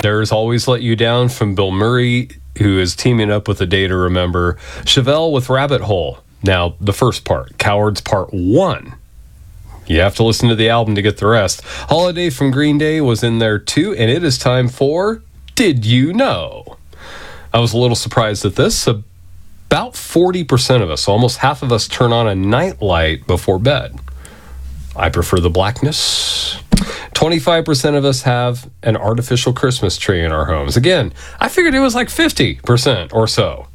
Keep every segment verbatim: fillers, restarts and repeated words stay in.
There's Always Let You Down from Bill Murray, who is teaming up with A Day to Remember. Chevelle with Rabbit Hole. Now, the first part, Cowards Part one. You have to listen to the album to get the rest. Holiday from Green Day was in there too, and it is time for Did You Know? I was a little surprised at this. About forty percent of us, almost half of us, turn on a nightlight before bed. I prefer the blackness. twenty-five percent of us have an artificial Christmas tree in our homes. Again, I figured it was like fifty percent or so.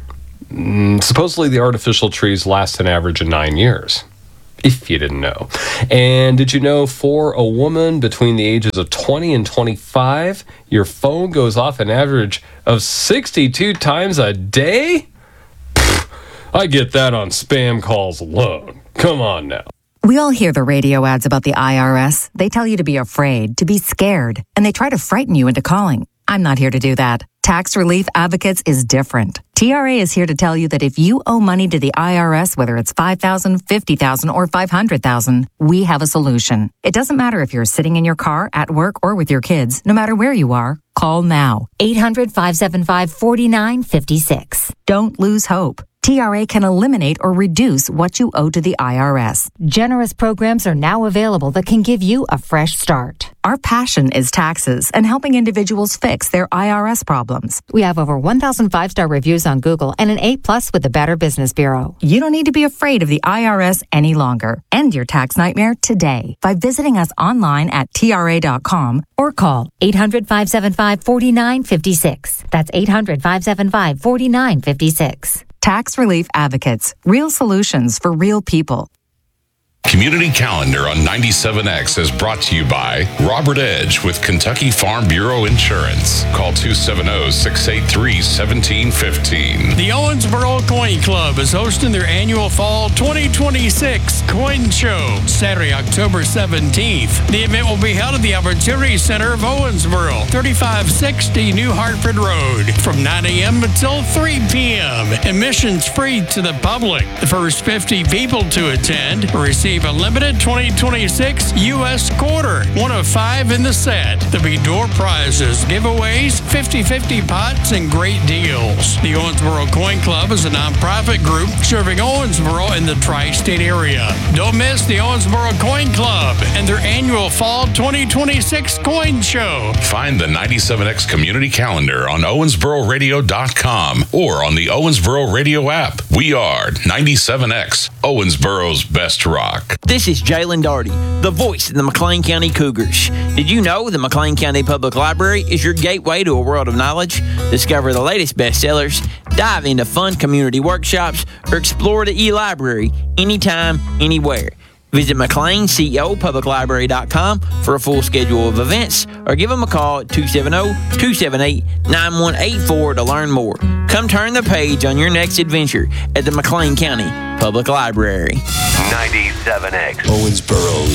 Mm, supposedly the artificial trees last an average of nine years. If you didn't know. And did you know for a woman between the ages of twenty and twenty-five, your phone goes off an average of sixty-two times a day? Pfft, I get that on spam calls alone. Come on now. We all hear the radio ads about the I R S. They tell you to be afraid, to be scared, and they try to frighten you into calling. I'm not here to do that. Tax Relief Advocates is different. T R A is here to tell you that if you owe money to the I R S, whether it's five thousand dollars, fifty thousand dollars, or five hundred thousand dollars, we have a solution. It doesn't matter if you're sitting in your car, at work, or with your kids. No matter where you are, call now. eight hundred, five seven five, four nine five six. Don't lose hope. T R A can eliminate or reduce what you owe to the I R S. Generous programs are now available that can give you a fresh start. Our passion is taxes and helping individuals fix their I R S problems. We have over one thousand five-star reviews on Google and an A plus with the Better Business Bureau. You don't need to be afraid of the I R S any longer. End your tax nightmare today by visiting us online at T R A dot com or call eight hundred, five seven five, four nine five six. That's eight hundred, five seven five, four nine five six. Tax Relief Advocates. Real solutions for real people. Community Calendar on ninety-seven X is brought to you by Robert Edge with Kentucky Farm Bureau Insurance. Call two seven zero, six eight three, one seven one five. The Owensboro Coin Club is hosting their annual Fall twenty twenty-six Coin Show, Saturday, October seventeenth. The event will be held at the Opportunity Center of Owensboro, thirty-five sixty New Hartford Road, from nine a.m. until three p.m. Admission's free to the public. The first fifty people to attend receive a limited twenty twenty-six U S quarter, one of five in the set. There'll be door prizes, giveaways, fifty-fifty pots, and great deals. The Owensboro Coin Club is a nonprofit group serving Owensboro and the tri-state area. Don't miss the Owensboro Coin Club and their annual Fall twenty twenty-six Coin Show. Find the ninety-seven X Community Calendar on Owensboro Radio dot com or on the Owensboro Radio app. We are ninety-seven X, Owensboro's best rock. This is Jalen Darty, the voice of the McLean County Cougars. Did you know the McLean County Public Library is your gateway to a world of knowledge? Discover the latest bestsellers, dive into fun community workshops, or explore the e-library anytime, anywhere. Visit McLean C O Public Library dot com for a full schedule of events or give them a call at two seven zero, two seven eight, nine one eight four to learn more. Come turn the page on your next adventure at the McLean County Public Library. ninety-seven X, Owensboro's